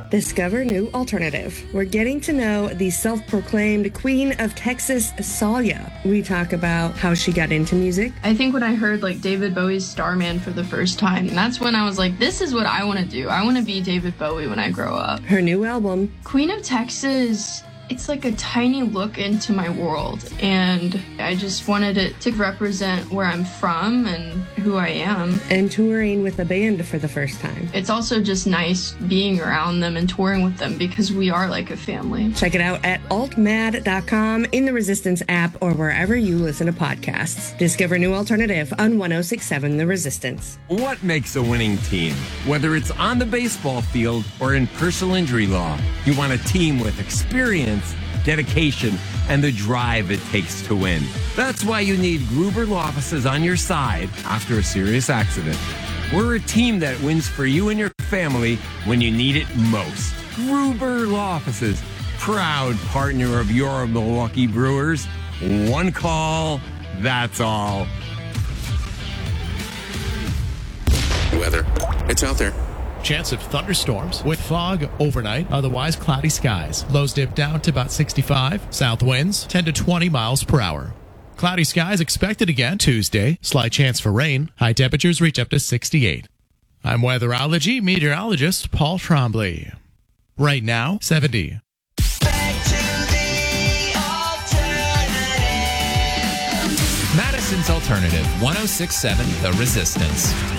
Discover New Alternative. We're getting to know the self-proclaimed Queen of Texas, Salia. We talk about how she got into music. I think when I heard like David Bowie's Starman for the first time, that's when I was like, this is what I want to do. I want to be David Bowie when I grow up. Her new album, Queen of Texas. It's like a tiny look into my world, and I just wanted it to represent where I'm from and who I am. And touring with a band for the first time. It's also just nice being around them and touring with them because we are like a family. Check it out at altmad.com, in the Resistance app, or wherever you listen to podcasts. Discover New Alternative on 106.7 The Resistance. What makes a winning team? Whether it's on the baseball field or in personal injury law, you want a team with experience, dedication, and the drive it takes to win. That's why you need Gruber Law Offices on your side after a serious accident. We're a team that wins for you and your family when you need it most. Gruber Law Offices, proud partner of your Milwaukee Brewers. One call, that's all. Weather. It's out there. Chance of thunderstorms with fog overnight, otherwise cloudy skies. Lows dip down to about 65. South winds 10 to 20 miles per hour. Cloudy skies expected again Tuesday. Slight chance for rain. High temperatures reach up to 68. I'm weatherology meteorologist Paul Trombley. Right now, 70. Madison's Alternative, 106.7 The Resistance.